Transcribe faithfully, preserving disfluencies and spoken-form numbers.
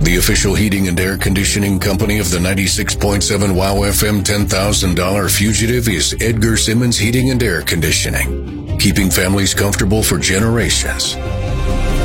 The official heating and air conditioning company of the ninety-six point seven WOW F M ten thousand dollars Fugitive is Edgar Simmons Heating and Air Conditioning, keeping families comfortable for generations.